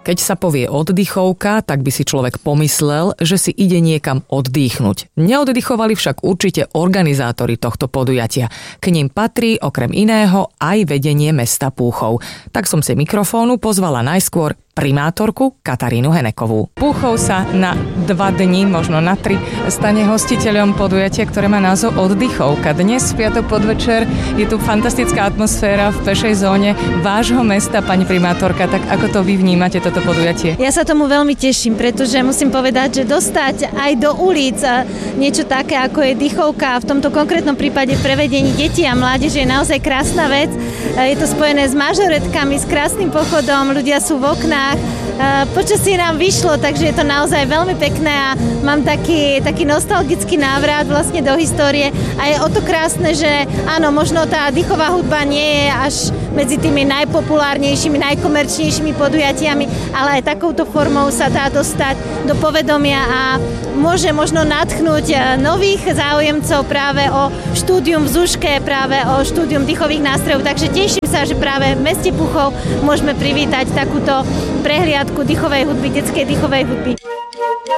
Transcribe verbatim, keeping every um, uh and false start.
Keď sa povie oddychovka, tak by si človek pomyslel, že si ide niekam oddychnúť. Neoddychovali však určite organizátori tohto podujatia. K nim patrí okrem iného aj vedenie mesta Púchov. Tak som si mikrofónu pozvala najskôr primátorku Katarínu Henekovú. Púchov sa na dva dni, možno na tri, stane hostiteľom podujatia, ktoré má názov Oddychovka. Dnes v piatok podvečer je tu fantastická atmosféra v pešej zóne vášho mesta, pani primátorka. Tak ako to vy vnímate, toto podujatie? Ja sa tomu veľmi teším, pretože musím povedať, že dostať aj do ulic niečo také, ako je dychovka, v tomto konkrétnom prípade prevedení detí a mládeže je naozaj krásna vec. Je to spojené s mažoretkami, s krásnym pochodom, ľudia sú v oknách. Počasie nám vyšlo, takže je to naozaj veľmi pekné a mám taký, taký nostalgický návrat vlastne do histórie a je o to krásne, že áno, možno tá dýchová hudba nie je až medzi tými najpopulárnejšími, najkomerčnejšími podujatiami, ale aj takouto formou sa dá dostať do povedomia a môže možno nadchnúť nových záujemcov práve o štúdium v Zuške, práve o štúdium dýchových nástrojov, takže teším sa, že práve v meste Púchov môžeme privítať takúto prehliadku dýchovej hudby, detskej dýchovej hudby.